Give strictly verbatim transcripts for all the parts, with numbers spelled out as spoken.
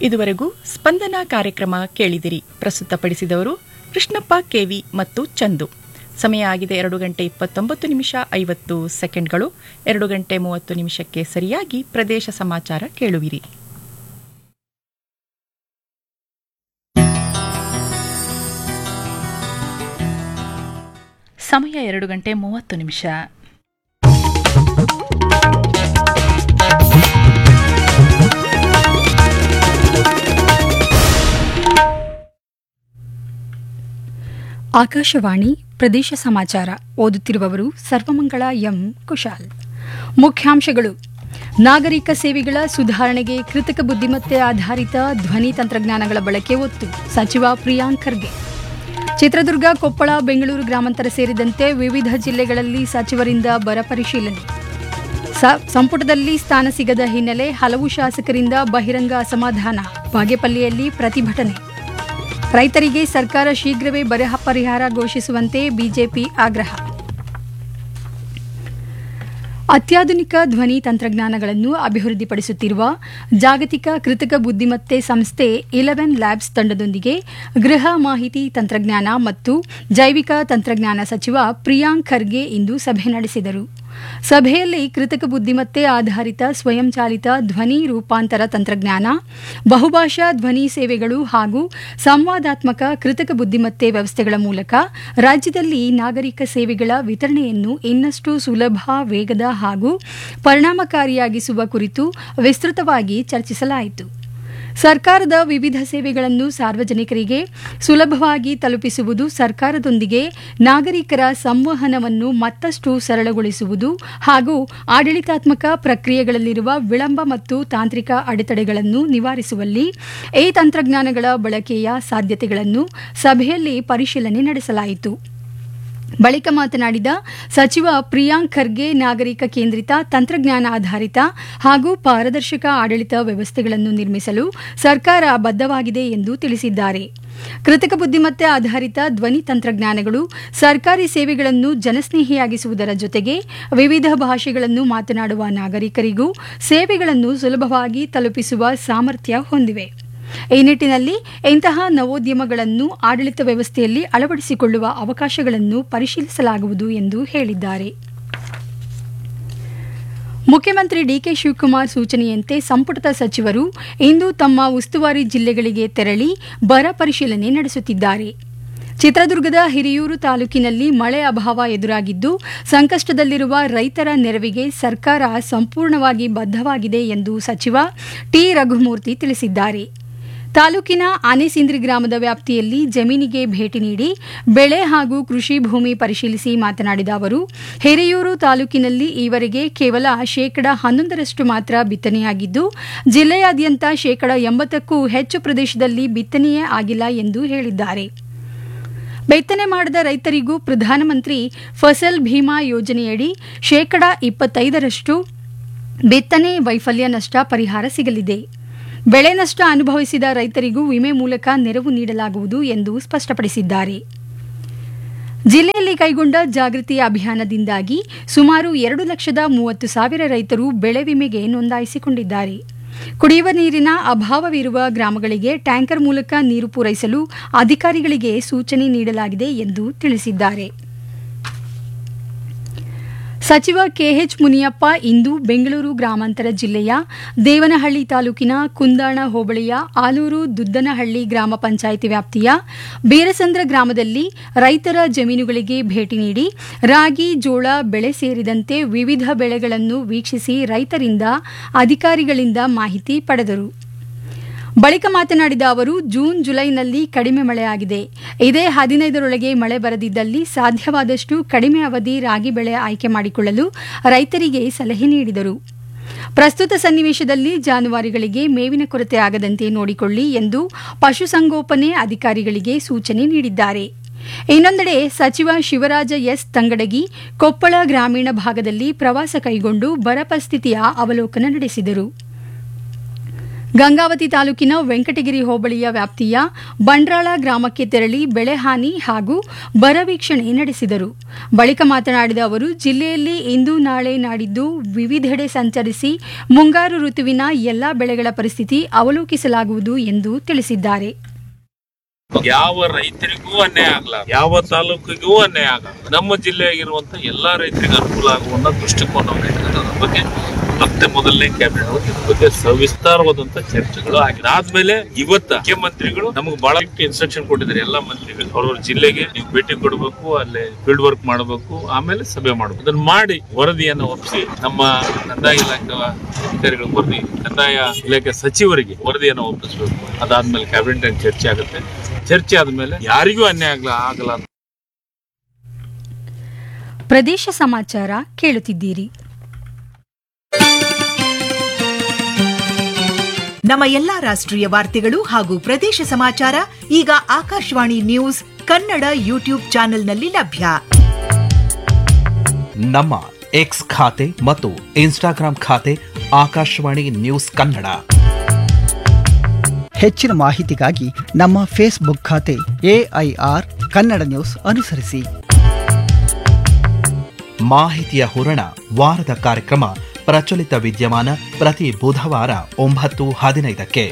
ಇದುವರೆಗೂ ಸ್ಪಂದನ ಕಾರ್ಯಕ್ರಮ ಕೇಳಿದಿರಿ. ಪ್ರಸ್ತುತಪಡಿಸಿದವರು ಕೃಷ್ಣಪ್ಪ ಕೆವಿ ಮತ್ತು ಚಂದು. ಸಮಯ ಆಗಿದೆ ಎರಡು ಗಂಟೆ ಇಪ್ಪತ್ತೊಂಬತ್ತು ನಿಮಿಷ ಐವತ್ತು ಸೆಕೆಂಡ್ಗಳು. ಎರಡು ಗಂಟೆ ಮೂವತ್ತು ನಿಮಿಷಕ್ಕೆ ಸರಿಯಾಗಿ ಪ್ರದೇಶ ಸಮಾಚಾರ ಕೇಳುವಿರಿ. ಸಮಯ ಎರಡು ಗಂಟೆ ಮೂವತ್ತು ನಿಮಿಷ. ಆಕಾಶವಾಣಿ ಪ್ರದೇಶ ಸಮಾಚಾರ. ಓದುತ್ತಿರುವವರು ಸರ್ವಮಂಗಳ ಎಂ ಕುಶಾಲ್. ಮುಖ್ಯಾಂಶಗಳು: ನಾಗರಿಕ ಸೇವೆಗಳ ಸುಧಾರಣೆಗೆ ಕೃತಕ ಬುದ್ಧಿಮತ್ತೆ ಆಧಾರಿತ ಧ್ವನಿ ತಂತ್ರಜ್ಞಾನಗಳ ಬಳಕೆ ಒತ್ತು, ಸಚಿವ ಪ್ರಿಯಾಂಕ್ ಖರ್ಗೆ. ಚಿತ್ರದುರ್ಗ, ಕೊಪ್ಪಳ, ಬೆಂಗಳೂರು ಗ್ರಾಮಾಂತರ ಸೇರಿದಂತೆ ವಿವಿಧ ಜಿಲ್ಲೆಗಳಲ್ಲಿ ಸಚಿವರಿಂದ ಬರ ಪರಿಶೀಲನೆ. ಸಂಪುಟದಲ್ಲಿ ಸ್ಥಾನ ಸಿಗದ ಹಿನ್ನೆಲೆ ಹಲವು ಶಾಸಕರಿಂದ ಬಹಿರಂಗ ಅಸಮಾಧಾನ, ಬಾಗೇಪಲ್ಲಿಯಲ್ಲಿ ಪ್ರತಿಭಟನೆ. ರೈತರಿಗೆ ಸರ್ಕಾರ ಶೀಘ್ರವೇ ಬರ ಪರಿಹಾರ ಘೋಷಿಸುವಂತೆ ಬಿಜೆಪಿ ಆಗ್ರಹ. ಅತ್ಯಾಧುನಿಕ ಧ್ವನಿ ತಂತ್ರಜ್ಞಾನಗಳನ್ನು ಅಭಿವೃದ್ಧಿಪಡಿಸುತ್ತಿರುವ ಜಾಗತಿಕ ಕೃತಕ ಬುದ್ಧಿಮತ್ತೆ ಸಂಸ್ಥೆ ಇಲೆವೆನ್ ಲ್ಯಾಬ್ಸ್ ತಂಡದೊಂದಿಗೆ ಗೃಹ ಮಾಹಿತಿ ತಂತ್ರಜ್ಞಾನ ಮತ್ತು ಜೈವಿಕ ತಂತ್ರಜ್ಞಾನ ಸಚಿವ ಪ್ರಿಯಾಂಕ್ ಖರ್ಗೆ ಇಂದು ಸಭೆ ನಡೆಸಿದರು. ಸಭೆಯಲ್ಲಿ ಕೃತಕ ಬುದ್ಧಿಮತ್ತೆ ಆಧಾರಿತ ಸ್ವಯಂಚಾಲಿತ ಧ್ವನಿ ರೂಪಾಂತರ ತಂತ್ರಜ್ಞಾನ, ಬಹುಭಾಷಾ ಧ್ವನಿ ಸೇವೆಗಳು ಹಾಗೂ ಸಂವಾದಾತ್ಮಕ ಕೃತಕ ಬುದ್ಧಿಮತ್ತೆ ವ್ಯವಸ್ಥೆಗಳ ಮೂಲಕ ರಾಜ್ಯದಲ್ಲಿ ನಾಗರಿಕ ಸೇವೆಗಳ ವಿತರಣೆಯನ್ನು ಇನ್ನಷ್ಟು ಸುಲಭ, ವೇಗದ ಹಾಗೂ ಪರಿಣಾಮಕಾರಿಯಾಗಿಸುವ ಕುರಿತು ವಿಸ್ತೃತವಾಗಿ ಚರ್ಚಿಸಲಾಯಿತು. ಸರ್ಕಾರದ ವಿವಿಧ ಸೇವೆಗಳನ್ನು ಸಾರ್ವಜನಿಕರಿಗೆ ಸುಲಭವಾಗಿ ತಲುಪಿಸುವುದು, ಸರ್ಕಾರದೊಂದಿಗೆ ನಾಗರಿಕರ ಸಂವಹನವನ್ನು ಮತ್ತಷ್ಟು ಸರಳಗೊಳಿಸುವುದು ಹಾಗೂ ಆಡಳಿತಾತ್ಮಕ ಪ್ರಕ್ರಿಯೆಗಳಲ್ಲಿರುವ ವಿಳಂಬ ಮತ್ತು ತಾಂತ್ರಿಕ ಅಡೆತಡೆಗಳನ್ನು ನಿವಾರಿಸುವಲ್ಲಿ ಈ ತಂತ್ರಜ್ಞಾನಗಳ ಬಳಕೆಯ ಸಾಧ್ಯತೆಗಳನ್ನು ಸಭೆಯಲ್ಲಿ ಪರಿಶೀಲನೆ ನಡೆಸಲಾಯಿತು. ಬಳಿಕ ಮಾತನಾಡಿದ ಸಚಿವ ಪ್ರಿಯಾಂಕ್ ಖರ್ಗೆ, ನಾಗರಿಕ ಕೇಂದ್ರಿತ, ತಂತ್ರಜ್ಞಾನ ಆಧಾರಿತ ಹಾಗೂ ಪಾರದರ್ಶಕ ಆಡಳಿತ ವ್ಯವಸ್ಥೆಗಳನ್ನು ನಿರ್ಮಿಸಲು ಸರ್ಕಾರ ಬದ್ಧವಾಗಿದೆ ಎಂದು ತಿಳಿಸಿದ್ದಾರೆ. ಕೃತಕ ಬುದ್ಧಿಮತ್ತೆ ಆಧಾರಿತ ಧ್ವನಿ ತಂತ್ರಜ್ಞಾನಗಳು ಸರ್ಕಾರಿ ಸೇವೆಗಳನ್ನು ಜನಸ್ನೇಹಿಯಾಗಿಸುವುದರ ಜೊತೆಗೆ ವಿವಿಧ ಭಾಷೆಗಳನ್ನು ಮಾತನಾಡುವ ನಾಗರಿಕರಿಗೂ ಸೇವೆಗಳನ್ನು ಸುಲಭವಾಗಿ ತಲುಪಿಸುವ ಸಾಮರ್ಥ್ಯ ಹೊಂದಿವೆ. ಈ ನಿಟ್ಟಿನಲ್ಲಿ ಇಂತಹ ನವೋದ್ಯಮಗಳನ್ನು ಆಡಳಿತ ವ್ಯವಸ್ಥೆಯಲ್ಲಿ ಅಳವಡಿಸಿಕೊಳ್ಳುವ ಅವಕಾಶಗಳನ್ನು ಪರಿಶೀಲಿಸಲಾಗುವುದು ಎಂದು ಹೇಳಿದ್ದಾರೆ. ಮುಖ್ಯಮಂತ್ರಿ ಡಿಕೆ ಶಿವಕುಮಾರ್ ಸೂಚನೆಯಂತೆ ಸಂಪುಟದ ಸಚಿವರು ಇಂದು ತಮ್ಮ ಉಸ್ತುವಾರಿ ಜಿಲ್ಲೆಗಳಿಗೆ ತೆರಳಿ ಬರ ಪರಿಶೀಲನೆ ನಡೆಸುತ್ತಿದ್ದಾರೆ. ಚಿತ್ರದುರ್ಗದ ಹಿರಿಯೂರು ತಾಲೂಕಿನಲ್ಲಿ ಮಳೆ ಅಭಾವ ಎದುರಾಗಿದ್ದು, ಸಂಕಷ್ಟದಲ್ಲಿರುವ ರೈತರ ನೆರವಿಗೆ ಸರ್ಕಾರ ಸಂಪೂರ್ಣವಾಗಿ ಬದ್ಧವಾಗಿದೆ ಎಂದು ಸಚಿವ ಟಿ ರಘುಮೂರ್ತಿ ತಿಳಿಸಿದ್ದಾರೆ. ತಾಲೂಕಿನ ಆನೆಸಿಂದ್ರಿ ಗ್ರಾಮದ ವ್ಯಾಪ್ತಿಯಲ್ಲಿ ಜಮೀನಿಗೆ ಭೇಟಿ ನೀಡಿ ಬೆಳೆ ಹಾಗೂ ಕೃಷಿ ಭೂಮಿ ಪರಿಶೀಲಿಸಿ ಮಾತನಾಡಿದ ಅವರು, ಹಿರಿಯೂರು ತಾಲೂಕಿನಲ್ಲಿ ಈವರೆಗೆ ಕೇವಲ ಶೇಕಡ ಹನ್ನೊಂದರಷ್ಟು ಮಾತ್ರ ಬಿತ್ತನೆಯಾಗಿದ್ದು, ಜಿಲ್ಲೆಯಾದ್ಯಂತ ಶೇಕಡ ಎಂಬತ್ತಕ್ಕೂ ಹೆಚ್ಚು ಪ್ರದೇಶದಲ್ಲಿ ಬಿತ್ತನೆಯೇ ಆಗಿಲ್ಲ ಎಂದು ಹೇಳಿದ್ದಾರೆ. ಬಿತ್ತನೆ ಮಾಡದ ರೈತರಿಗೂ ಪ್ರಧಾನಮಂತ್ರಿ ಫಸಲ್ ಭೀಮಾ ಯೋಜನೆಯಡಿ ಶೇಕಡ ಇಪ್ಪತ್ತೈದರಷ್ಟು ಬಿತ್ತನೆ ವೈಫಲ್ಯ ನಷ್ಟ ಪರಿಹಾರ ಸಿಗಲಿದೆ. ಬೆಳೆ ನಷ್ಟ ಅನುಭವಿಸಿದ ರೈತರಿಗೂ ವಿಮೆ ಮೂಲಕ ನೆರವು ನೀಡಲಾಗುವುದು ಎಂದು ಸ್ಪಷ್ಟಪಡಿಸಿದ್ದಾರೆ. ಜಿಲ್ಲೆಯಲ್ಲಿ ಕೈಗೊಂಡ ಜಾಗೃತಿ ಅಭಿಯಾನದಿಂದಾಗಿ ಸುಮಾರು ಎರಡು ಲಕ್ಷದ ಮೂವತ್ತು ಸಾವಿರ ರೈತರು ಬೆಳೆ ವಿಮೆಗೆ ನೋಂದಾಯಿಸಿಕೊಂಡಿದ್ದಾರೆ. ಕುಡಿಯುವ ನೀರಿನ ಅಭಾವವಿರುವ ಗ್ರಾಮಗಳಿಗೆ ಟ್ಯಾಂಕರ್ ಮೂಲಕ ನೀರು ಪೂರೈಸಲು ಅಧಿಕಾರಿಗಳಿಗೆ ಸೂಚನೆ ನೀಡಲಾಗಿದೆ ಎಂದು ತಿಳಿಸಿದ್ದಾರೆ. ಸಚಿವ ಕೆಎಚ್ ಮುನಿಯಪ್ಪ ಇಂದು ಬೆಂಗಳೂರು ಗ್ರಾಮಾಂತರ ಜಿಲ್ಲೆಯ ದೇವನಹಳ್ಳಿ ತಾಲೂಕಿನ ಕುಂದಾಣ ಹೋಬಳಿಯ ಆಲೂರು ದುದ್ದನಹಳ್ಳಿ ಗ್ರಾಮ ಪಂಚಾಯಿತಿ ವ್ಯಾಪ್ತಿಯ ಬೀರಸಂದ್ರ ಗ್ರಾಮದಲ್ಲಿ ರೈತರ ಜಮೀನುಗಳಿಗೆ ಭೇಟಿ ನೀಡಿ ರಾಗಿ, ಜೋಳ ಬೆಳೆ ಸೇರಿದಂತೆ ವಿವಿಧ ಬೆಳೆಗಳನ್ನು ವೀಕ್ಷಿಸಿ ರೈತರಿಂದ, ಅಧಿಕಾರಿಗಳಿಂದ ಮಾಹಿತಿ ಪಡೆದರು. ಬಳಿಕ ಮಾತನಾಡಿದ ಅವರು, ಜೂನ್ ಜುಲೈನಲ್ಲಿ ಕಡಿಮೆ ಮಳೆಯಾಗಿದೆ. ಇದೇ ಹದಿನೈದರೊಳಗೆ ಮಳೆ ಬರದಿದ್ದಲ್ಲಿ ಸಾಧ್ಯವಾದಷ್ಟು ಕಡಿಮೆ ಅವಧಿ ರಾಗಿ ಬೆಳೆ ಆಯ್ಕೆ ಮಾಡಿಕೊಳ್ಳಲು ರೈತರಿಗೆ ಸಲಹೆ ನೀಡಿದರು. ಪ್ರಸ್ತುತ ಸನ್ನಿವೇಶದಲ್ಲಿ ಜಾನುವಾರುಗಳಿಗೆ ಮೇವಿನ ಕೊರತೆ ಆಗದಂತೆ ನೋಡಿಕೊಳ್ಳಿ ಎಂದು ಪಶುಸಂಗೋಪನೆ ಅಧಿಕಾರಿಗಳಿಗೆ ಸೂಚನೆ ನೀಡಿದ್ದಾರೆ. ಇನ್ನೊಂದೆಡೆ ಸಚಿವ ಶಿವರಾಜ ಎಸ್ ತಂಗಡಗಿ ಕೊಪ್ಪಳ ಗ್ರಾಮೀಣ ಭಾಗದಲ್ಲಿ ಪ್ರವಾಸ ಕೈಗೊಂಡು ಬರ ಪರಿಸ್ಥಿತಿಯ ಅವಲೋಕನ ನಡೆಸಿದರು. ಗಂಗಾವತಿ ತಾಲೂಕಿನ ವೆಂಕಟಗಿರಿ ಹೋಬಳಿಯ ವ್ಯಾಪ್ತಿಯ ಬಂಡ್ರಾಳ ಗ್ರಾಮಕ್ಕೆ ತೆರಳಿ ಬೆಳೆ ಹಾನಿ ಹಾಗೂ ಬರ ವೀಕ್ಷಣೆ ನಡೆಸಿದರು. ಬಳಿಕ ಮಾತನಾಡಿದ ಅವರು, ಜಿಲ್ಲೆಯಲ್ಲಿ ಇಂದು ನಾಳೆ ನಾಡಿದ್ದು ವಿವಿಧೆಡೆ ಸಂಚರಿಸಿ ಮುಂಗಾರು ಋತುವಿನ ಎಲ್ಲಾ ಬೆಳೆಗಳ ಪರಿಸ್ಥಿತಿ ಅವಲೋಕಿಸಲಾಗುವುದು ಎಂದು ತಿಳಿಸಿದ್ದಾರೆ. ಯಾವ ರೈತರಿಗೂ ಅನ್ಯಾಯ ಆಗಲ್ಲ, ಯಾವ ತಾಲೂಕಿಗೂ ಅನ್ಯಾಯ ಆಗಲ್ಲ. ನಮ್ಮ ಜಿಲ್ಲೆಯಾಗಿರುವಂತ ಎಲ್ಲಾ ರೈತರಿಗೆ ಅನುಕೂಲ ಆಗುವಂತ ದೃಷ್ಟಿಕೋನವನ್ನು ಇಟ್ಕೊಳ್ಳೋದ್ರ ಬಗ್ಗೆ ಮತ್ತೆ ಮೊದಲನೇ ಕ್ಯಾಬಿನೆಟ್ ಇದ್ರ ಬಗ್ಗೆ ಸವಿಸ್ತಾರವಾದಂತ ಚರ್ಚೆಗಳು ಆಗಿದೆ. ಆದ್ಮೇಲೆ ಇವತ್ತ ಮುಖ್ಯಮಂತ್ರಿಗಳು ನಮಗೆ ಬಹಳ ಇನ್ಸ್ಟ್ರಕ್ಷನ್ ಕೊಟ್ಟಿದ್ದಾರೆ. ಎಲ್ಲಾ ಮಂತ್ರಿಗಳು ಅವ್ರವ್ರ ಜಿಲ್ಲೆಗೆ ನೀವು ಭೇಟಿ ಕೊಡಬೇಕು, ಅಲ್ಲಿ ಫೀಲ್ಡ್ ವರ್ಕ್ ಮಾಡಬೇಕು, ಆಮೇಲೆ ಸಭೆ ಮಾಡಬೇಕು. ಅದನ್ನ ಮಾಡಿ ವರದಿಯನ್ನು ಒಪ್ಪಿಸಿ ನಮ್ಮ ಕಂದಾಯ ಇಲಾಖೆ ಅಧಿಕಾರಿಗಳ ವರದಿ, ಕಂದಾಯ ಇಲಾಖೆ ಸಚಿವರಿಗೆ ವರದಿಯನ್ನು ಒಪ್ಪಿಸಬೇಕು. ಅದಾದ್ಮೇಲೆ ಕ್ಯಾಬಿನೆಟ್ ಚರ್ಚೆ ಆಗುತ್ತೆ. ಚರ್ಚೆ ಆದ್ಮೇಲೆ ಯಾರಿಗೂ ಅನ್ಯಾಯ ಆಗಲ್ಲ ಆಗಲ್ಲ. ಪ್ರದೇಶ ಸಮಾಚಾರ ಕೇಳುತ್ತಿದ್ದೀರಿ. ನಮ್ಮ ಎಲ್ಲಾ ರಾಷ್ಟ್ರೀಯ ವಾರ್ತೆಗಳು ಹಾಗೂ ಪ್ರದೇಶ ಸಮಾಚಾರ ಈಗ ಆಕಾಶವಾಣಿ ನ್ಯೂಸ್ ಕನ್ನಡ ಯೂಟ್ಯೂಬ್ ಚಾನೆಲ್ನಲ್ಲಿ ಲಭ್ಯ. ನಮ್ಮ ಎಕ್ಸ್ ಖಾತೆ ಮತ್ತು ಇನ್ಸ್ಟಾಗ್ರಾಂ ಖಾತೆ ಆಕಾಶವಾಣಿ ನ್ಯೂಸ್ ಕನ್ನಡ. ಹೆಚ್ಚಿನ ಮಾಹಿತಿಗಾಗಿ ನಮ್ಮ ಫೇಸ್ಬುಕ್ ಖಾತೆ ಎಐಆರ್ ಕನ್ನಡ ನ್ಯೂಸ್ ಅನುಸರಿಸಿ. ಮಾಹಿತಿಯ ಹೂರಣ ವಾರದ ಕಾರ್ಯಕ್ರಮ ಪ್ರಚಲಿತ ವಿದ್ಯಮಾನ ಪ್ರತಿ ಬುಧವಾರ ಒಂಬತ್ತು ಹದಿನೈದಕ್ಕೆ.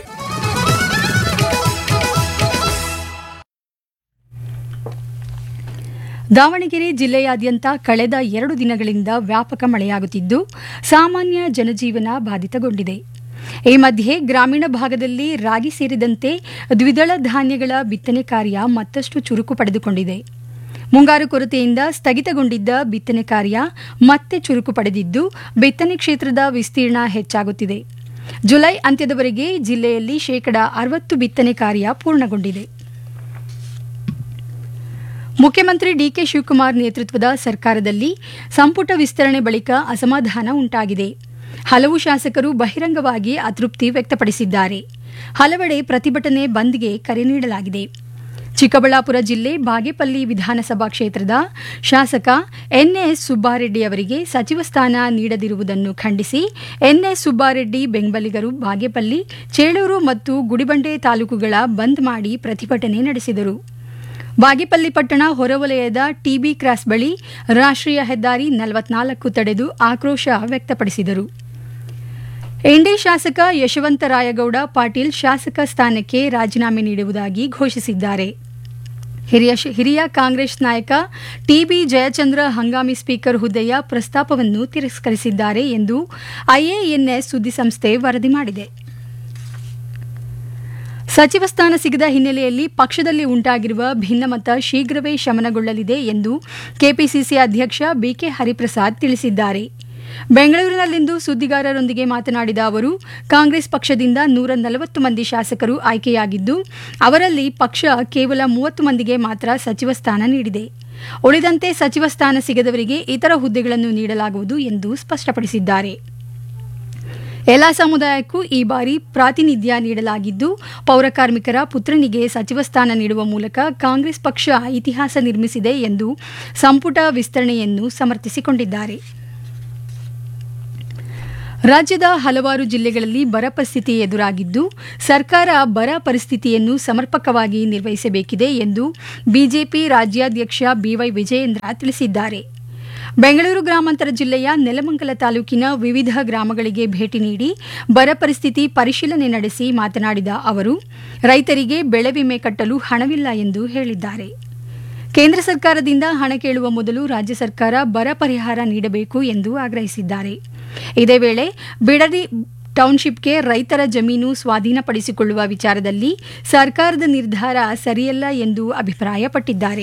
ದಾವಣಗೆರೆ ಜಿಲ್ಲೆಯಾದ್ಯಂತ ಕಳೆದ ಎರಡು ದಿನಗಳಿಂದ ವ್ಯಾಪಕ ಮಳೆಯಾಗುತ್ತಿದ್ದು ಸಾಮಾನ್ಯ ಜನಜೀವನ ಬಾಧಿತಗೊಂಡಿದೆ. ಈ ಮಧ್ಯೆ ಗ್ರಾಮೀಣ ಭಾಗದಲ್ಲಿ ರಾಗಿ ಸೇರಿದಂತೆ ದ್ವಿದಳ ಧಾನ್ಯಗಳ ಬಿತ್ತನೆ ಕಾರ್ಯ ಮತ್ತಷ್ಟು ಚುರುಕು ಪಡೆದುಕೊಂಡಿದೆ. ಮುಂಗಾರು ಕೊರತೆಯಿಂದ ಸ್ಥಗಿತಗೊಂಡಿದ್ದ ಬಿತ್ತನೆ ಕಾರ್ಯ ಮತ್ತೆ ಚುರುಕು ಪಡೆದಿದ್ದು ಬಿತ್ತನೆ ಕ್ಷೇತ್ರದ ವಿಸ್ತೀರ್ಣ ಹೆಚ್ಚಾಗುತ್ತಿದೆ. ಜುಲೈ ಅಂತ್ಯದವರೆಗೆ ಜಿಲ್ಲೆಯಲ್ಲಿ ಶೇಕಡಾ ಅರವತ್ತು ಬಿತ್ತನೆ ಕಾರ್ಯ ಪೂರ್ಣಗೊಂಡಿದೆ. ಮುಖ್ಯಮಂತ್ರಿ ಡಿಕೆ ಶಿವಕುಮಾರ್ ನೇತೃತ್ವದ ಸರ್ಕಾರದಲ್ಲಿ ಸಂಪುಟ ವಿಸ್ತರಣೆ ಬಳಿಕ ಅಸಮಾಧಾನ ಉಂಟಾಗಿದೆ. ಹಲವು ಶಾಸಕರು ಬಹಿರಂಗವಾಗಿ ಅತೃಪ್ತಿ ವ್ಯಕ್ತಪಡಿಸಿದ್ದಾರೆ. ಹಲವೆಡೆ ಪ್ರತಿಭಟನೆ ಬಂದ್ಗೆ ಕರೆ ನೀಡಲಾಗಿದೆ. ಚಿಕ್ಕಬಳ್ಳಾಪುರ ಜಿಲ್ಲೆ ಬಾಗೇಪಲ್ಲಿ ವಿಧಾನಸಭಾ ಕ್ಷೇತ್ರದ ಶಾಸಕ ಎನ್ಎಸ್ ಸುಬ್ಬಾರೆಡ್ಡಿ ಅವರಿಗೆ ಸಚಿವ ಸ್ಥಾನ ನೀಡದಿರುವುದನ್ನು ಖಂಡಿಸಿ ಎನ್ಎಸ್ ಸುಬ್ಬಾರೆಡ್ಡಿ ಬೆಂಬಲಿಗರು ಬಾಗೇಪಲ್ಲಿ, ಚೇಳೂರು ಮತ್ತು ಗುಡಿಬಂಡೆ ತಾಲೂಕುಗಳ ಬಂದ್ ಮಾಡಿ ಪ್ರತಿಭಟನೆ ನಡೆಸಿದರು. ಬಾಗೇಪಲ್ಲಿ ಪಟ್ಟಣ ಹೊರವಲಯದ ಟಿಬಿ ಕ್ರಾಸ್ ಬಳಿ ರಾಷ್ಟ್ರೀಯ ಹೆದ್ದಾರಿ ನಲವತ್ನಾಲ್ಕು ತಡೆದು ಆಕ್ರೋಶ ವ್ಯಕ್ತಪಡಿಸಿದರು. ಇಂಡಿ ಶಾಸಕ ಯಶವಂತರಾಯಗೌಡ ಪಾಟೀಲ್ ಶಾಸಕ ಸ್ಥಾನಕ್ಕೆ ರಾಜೀನಾಮೆ ನೀಡುವುದಾಗಿ ಘೋಷಿಸಿದ್ದಾರೆ. ಹಿರಿಯ ಹಿರಿಯ ಕಾಂಗ್ರೆಸ್ ನಾಯಕ ಟಿಬಿ ಜಯಚಂದ್ರ ಹಂಗಾಮಿ ಸ್ಪೀಕರ್ ಹುದ್ದೆಯ ಪ್ರಸ್ತಾಪವನ್ನು ತಿರಸ್ಕರಿಸಿದ್ದಾರೆ ಎಂದು ಐಎಎನ್ಎಸ್ ಸುದ್ದಿಸಂಸ್ಥೆ ವರದಿ ಮಾಡಿದೆ. ಸಚಿವ ಸ್ಥಾನ ಸಿಗದ ಹಿನ್ನೆಲೆಯಲ್ಲಿ ಪಕ್ಷದಲ್ಲಿ ಉಂಟಾಗಿರುವ ಭಿನ್ನಮತ ಶೀಘ್ರವೇ ಶಮನಗೊಳ್ಳಲಿದೆ ಎಂದು ಕೆಪಿಸಿಸಿ ಅಧ್ಯಕ್ಷ ಬಿಕೆ ಹರಿಪ್ರಸಾದ್ ತಿಳಿಸಿದ್ದಾರೆ. ಬೆಂಗಳೂರಿನಲ್ಲಿಂದು ಸುದ್ದಿಗಾರರೊಂದಿಗೆ ಮಾತನಾಡಿದ ಅವರು, ಕಾಂಗ್ರೆಸ್ ಪಕ್ಷದಿಂದ ನೂರ ನಲವತ್ತು ಮಂದಿ ಶಾಸಕರು ಆಯ್ಕೆಯಾಗಿದ್ದು ಅವರಲ್ಲಿ ಪಕ್ಷ ಕೇವಲ ಮೂವತ್ತು ಮಂದಿಗೆ ಮಾತ್ರ ಸಚಿವ ಸ್ಥಾನ ನೀಡಿದೆ. ಉಳಿದಂತೆ ಸಚಿವ ಸ್ಥಾನ ಸಿಗದವರಿಗೆ ಇತರ ಹುದ್ದೆಗಳನ್ನು ನೀಡಲಾಗುವುದು ಎಂದು ಸ್ಪಷ್ಟಪಡಿಸಿದ್ದಾರೆ. ಎಲ್ಲ ಸಮುದಾಯಕ್ಕೂ ಈ ಬಾರಿ ಪ್ರಾತಿನಿಧ್ಯ ನೀಡಲಾಗಿದ್ದು ಪೌರಕಾರ್ಮಿಕರ ಪುತ್ರನಿಗೆ ಸಚಿವ ಸ್ಥಾನ ನೀಡುವ ಮೂಲಕ ಕಾಂಗ್ರೆಸ್ ಪಕ್ಷ ಇತಿಹಾಸ ನಿರ್ಮಿಸಿದೆ ಎಂದು ಸಂಪುಟ ವಿಸ್ತರಣೆಯನ್ನು ಸಮರ್ಥಿಸಿಕೊಂಡಿದ್ದಾರೆ. ರಾಜ್ಯದ ಹಲವಾರು ಜಿಲ್ಲೆಗಳಲ್ಲಿ ಬರ ಪರಿಸ್ಥಿತಿ ಎದುರಾಗಿದ್ದು ಸರ್ಕಾರ ಬರ ಪರಿಸ್ಥಿತಿಯನ್ನು ಸಮರ್ಪಕವಾಗಿ ನಿರ್ವಹಿಸಬೇಕಿದೆ ಎಂದು ಬಿಜೆಪಿ ರಾಜ್ಯಾಧ್ಯಕ್ಷ ಬಿವೈ ವಿಜಯೇಂದ್ರ ತಿಳಿಸಿದ್ದಾರೆ. ಬೆಂಗಳೂರು ಗ್ರಾಮಾಂತರ ಜಿಲ್ಲೆಯ ನೆಲಮಂಗಲ ತಾಲೂಕಿನ ವಿವಿಧ ಗ್ರಾಮಗಳಿಗೆ ಭೇಟಿ ನೀಡಿ ಬರ ಪರಿಸ್ಥಿತಿ ಪರಿಶೀಲನೆ ನಡೆಸಿ ಮಾತನಾಡಿದ ಅವರು, ರೈತರಿಗೆ ಬೆಳೆ ವಿಮೆ ಕಟ್ಟಲು ಹಣವಿಲ್ಲ ಎಂದು ಹೇಳಿದ್ದಾರೆ. ಕೇಂದ್ರ ಸರ್ಕಾರದಿಂದ ಹಣ ಕೇಳುವ ಮೊದಲು ರಾಜ್ಯ ಸರ್ಕಾರ ಬರ ಪರಿಹಾರ ನೀಡಬೇಕು ಎಂದು ಆಗ್ರಹಿಸಿದ್ದಾರೆ. ಇದೇ ವೇಳೆ ಬಿಡದಿ ಟೌನ್ಶಿಪ್ಗೆ ರೈತರ ಜಮೀನು ಸ್ವಾಧೀನಪಡಿಸಿಕೊಳ್ಳುವ ವಿಚಾರದಲ್ಲಿ ಸರ್ಕಾರದ ನಿರ್ಧಾರ ಸರಿಯಲ್ಲ ಎಂದು ಅಭಿಪ್ರಾಯಪಟ್ಟಿದ್ದಾರೆ.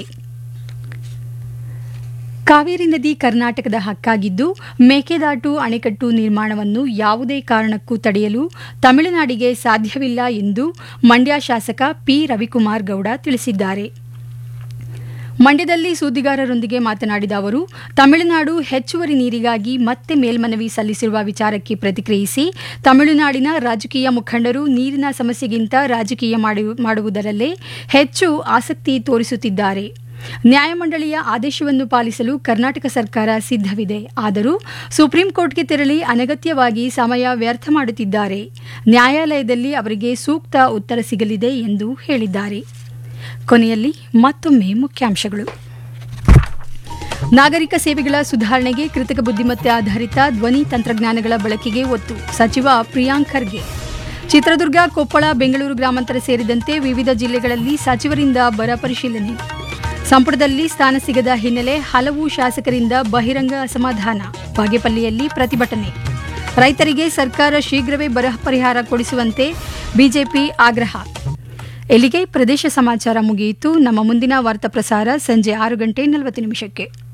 ಕಾವೇರಿ ನದಿ ಕರ್ನಾಟಕದ ಹಕ್ಕಾಗಿದ್ದು ಮೇಕೆದಾಟು ಅಣೆಕಟ್ಟು ನಿರ್ಮಾಣವನ್ನು ಯಾವುದೇ ಕಾರಣಕ್ಕೂ ತಡೆಯಲು ತಮಿಳುನಾಡಿಗೆ ಸಾಧ್ಯವಿಲ್ಲ ಎಂದು ಮಂಡ್ಯ ಶಾಸಕ ಪಿ ರವಿಕುಮಾರ್ ಗೌಡ ತಿಳಿಸಿದ್ದಾರೆ. ಮಂಡ್ಯದಲ್ಲಿ ಸುದ್ದಿಗಾರರೊಂದಿಗೆ ಮಾತನಾಡಿದ ಅವರು, ತಮಿಳುನಾಡು ಹೆಚ್ಚುವರಿ ನೀರಿಗಾಗಿ ಮತ್ತೆ ಮೇಲ್ಮನವಿ ಸಲ್ಲಿಸಿರುವ ವಿಚಾರಕ್ಕೆ ಪ್ರತಿಕ್ರಿಯಿಸಿ, ತಮಿಳುನಾಡಿನ ರಾಜಕೀಯ ಮುಖಂಡರು ನೀರಿನ ಸಮಸ್ಯೆಗಿಂತ ರಾಜಕೀಯ ಮಾಡುವುದರಲ್ಲೇ ಹೆಚ್ಚು ಆಸಕ್ತಿ ತೋರಿಸುತ್ತಿದ್ದಾರೆ. ನ್ಯಾಯಮಂಡಳಿಯ ಆದೇಶವನ್ನು ಪಾಲಿಸಲು ಕರ್ನಾಟಕ ಸರ್ಕಾರ ಸಿದ್ಧವಿದೆ. ಆದರೂ ಸುಪ್ರೀಂ ಕೋರ್ಟ್ಗೆ ತೆರಳಿ ಅನಗತ್ಯವಾಗಿ ಸಮಯ ವ್ಯರ್ಥ ಮಾಡುತ್ತಿದ್ದಾರೆ. ನ್ಯಾಯಾಲಯದಲ್ಲಿ ಅವರಿಗೆ ಸೂಕ್ತ ಉತ್ತರ ಸಿಗಲಿದೆ ಎಂದು ಹೇಳಿದ್ದಾರೆ. ಕೊನೆಯಲ್ಲಿ ಮತ್ತೊಮ್ಮೆ ಮುಖ್ಯಾಂಶಗಳು. ನಾಗರಿಕ ಸೇವೆಗಳ ಸುಧಾರಣೆಗೆ ಕೃತಕ ಬುದ್ಧಿಮತ್ತೆ ಆಧಾರಿತ ಧ್ವನಿ ತಂತ್ರಜ್ಞಾನಗಳ ಬಳಕೆಗೆ ಒತ್ತು, ಸಚಿವ ಪ್ರಿಯಾಂಕ್ ಖರ್ಗೆ. ಚಿತ್ರದುರ್ಗ, ಕೊಪ್ಪಳ, ಬೆಂಗಳೂರು ಗ್ರಾಮಾಂತರ ಸೇರಿದಂತೆ ವಿವಿಧ ಜಿಲ್ಲೆಗಳಲ್ಲಿ ಸಚಿವರಿಂದ ಬರ ಪರಿಶೀಲನೆ. ಸಂಪುಟದಲ್ಲಿ ಸ್ಥಾನ ಸಿಗದ ಹಿನ್ನೆಲೆ ಹಲವು ಶಾಸಕರಿಂದ ಬಹಿರಂಗ ಅಸಮಾಧಾನ. ಬಾಗೇಪಲ್ಲಿಯಲ್ಲಿ ಪ್ರತಿಭಟನೆ. ರೈತರಿಗೆ ಸರ್ಕಾರ ಶೀಘ್ರವೇ ಬರ ಪರಿಹಾರ ಕೊಡಿಸುವಂತೆ ಬಿಜೆಪಿ ಆಗ್ರಹ. ಇಲ್ಲಿಗೆ ಪ್ರದೇಶ ಸಮಾಚಾರ ಮುಗಿಯಿತು. ನಮ್ಮ ಮುಂದಿನ ವಾರ್ತಾ ಪ್ರಸಾರ ಸಂಜೆ ಆರು ಗಂಟೆ ನಲವತ್ತು ನಿಮಿಷಕ್ಕೆ.